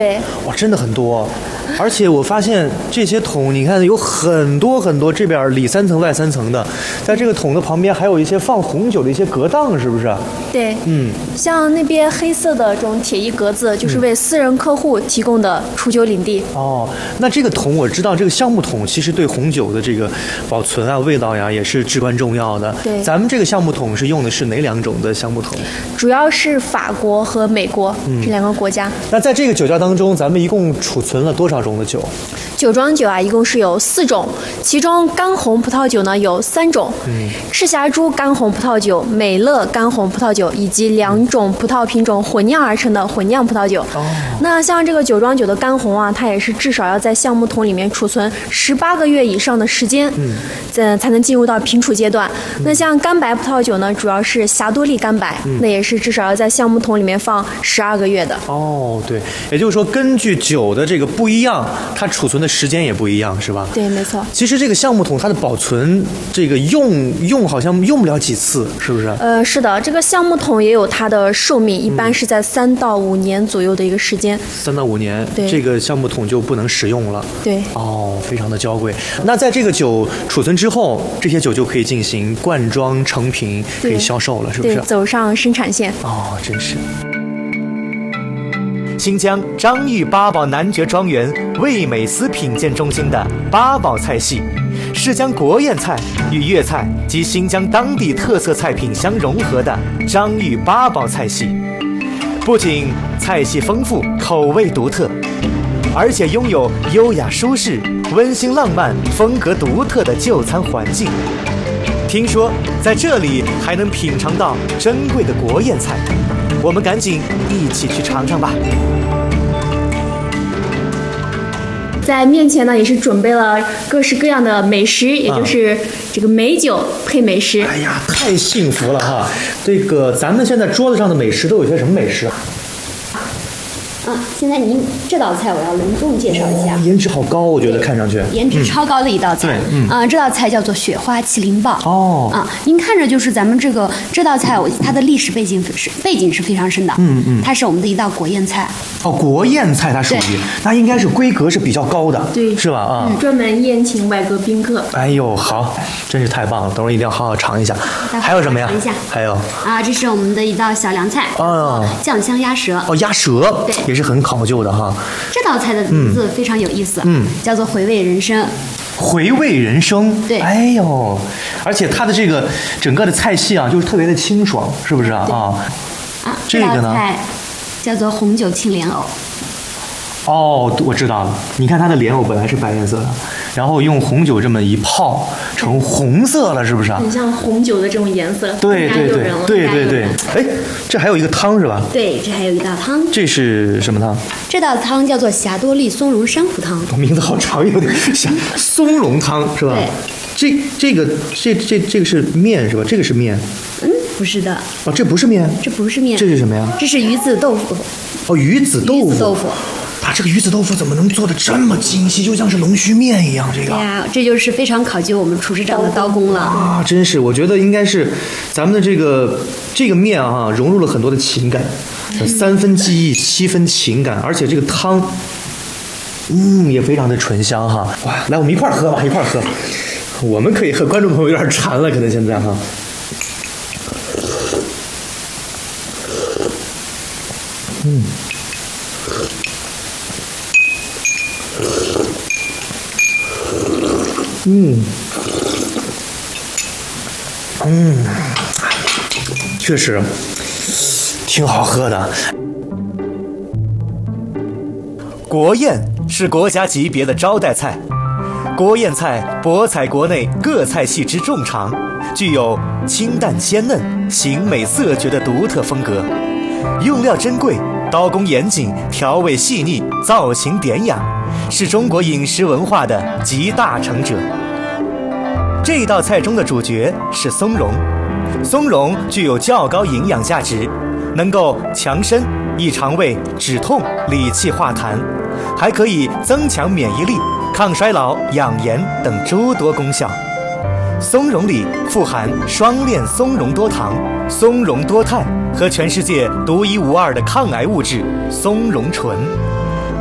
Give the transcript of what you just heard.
对， 哇，真的很多。而且我发现这些桶，你看有很多很多，这边里3层外3层的，在这个桶的旁边还有一些放红酒的一些隔档，是不是？ 对，像那边黑色的这种铁艺格子，就是为私人客户提供的储酒领地。 哦，那这个桶我知道，这个橡木桶其实对红酒的这个保存啊、味道呀也是至关重要的。 对， 咱们这个橡木桶是用的是哪2种的橡木桶？ 主要是法国和美国这2个国家。 那在这个酒窖当中，咱们一共储存了多少种的酒？ 酒庄酒啊，一共是有4种，其中干红葡萄酒呢有3种，赤霞珠干红葡萄酒、美乐干红葡萄酒以及2种葡萄品种混酿而成的混酿葡萄酒。那像这个酒庄酒的干红啊，它也是至少要在橡木桶里面储存18个月以上的时间，才能进入到品储阶段。那像干白葡萄酒呢，主要是霞多丽干白，那也是至少要在橡木桶里面放12个月的。 哦，对，也就是说根据酒的这个不一样，它储存的时间也不一样，是吧？ 对，没错。 其实这个橡木桶它的保存，这个用好像用不了几次，是不是？ 是的，这个橡木桶也有它的寿命，一般是在3到5年左右的一个时间。 3到5年， 对， 这个橡木桶就不能使用了。 对。 哦，非常的娇贵。那在这个酒储存之后，这些酒就可以进行灌装成瓶，可以销售了，是不是？ 对，走上生产线。 哦，真是。 新疆张裕八宝男爵庄园味美思品鉴中心的八宝菜系，是将国宴菜与粤菜及新疆当地特色菜品相融合的张裕八宝菜系。不仅菜系丰富、口味独特，而且拥有优雅舒适、温馨浪漫、风格独特的就餐环境。听说在这里还能品尝到珍贵的国宴菜，我们赶紧一起去尝尝吧。 在面前呢，也是准备了各式各样的美食，也就是这个美酒配美食。 哎呀，太幸福了哈！这个咱们现在桌子上的美食都有些什么美食啊？ 现在您这道菜我要隆重介绍一下。 颜值好高，我觉得看上去颜值超高的一道菜。这道菜叫做雪花麒麟爆。您看着就是咱们这道菜，它的历史背景是非常深的。它是我们的一道国宴菜。 哦，国宴菜它属于，那应该是规格是比较高的， 对， 是吧？ 专门宴请外国宾客。 哎呦，好，真是太棒了！等会儿一定要好好尝一下。还有什么呀？还有这是我们的一道小凉菜，酱香鸭舌。 哦，鸭舌， 对， 也是很考究的哈。 这道菜的名字非常有意思，叫做回味人生。 回味人生， 对， 哎呦，而且它的这个整个的菜系啊，就是特别的清爽，是不是啊？ 这个呢？叫做红酒青莲藕。 哦，我知道了。你看它的莲藕本来是白颜色的，然后用红酒这么一泡成红色了，是不是啊？ 很像红酒的这种颜色。 对。哎，这还有一个汤是吧？ 对，这还有一道汤。 这是什么汤？ 这道汤叫做霞多丽松茸珊瑚汤。 名字好长，有点像松茸汤是吧？ 对。 这个是面是吧？这个是面。 不是的。 哦，这不是面。 这不是面。 这是什么呀？ 这是鱼子豆腐。 哦，鱼子豆腐。它这个鱼子豆腐怎么能做的这么精细，就像是龙须面一样？这个。 对呀，这就是非常考究我们厨师长的刀工了啊！真是，我觉得应该是咱们的这个面啊，融入了很多的情感，3分技艺，7分情感，而且这个汤，也非常的醇香哈！哇，来，我们一块儿喝吧，一块儿喝。我们可以喝，观众朋友有点馋了，可能现在哈。确实挺好喝的。 国宴是国家级别的招待菜，国宴菜博采国内各菜系之众长，具有清淡鲜嫩、形美色绝的独特风格，用料珍贵，刀工严谨，调味细腻，造型典雅，是中国饮食文化的集大成者。这道菜中的主角是松茸，松茸具有较高营养价值，能够强身、益肠胃、止痛、理气化痰，还可以增强免疫力、抗衰老、养颜等诸多功效。松茸里富含双链松茸多糖、松茸多肽和全世界独一无二的抗癌物质松茸醇。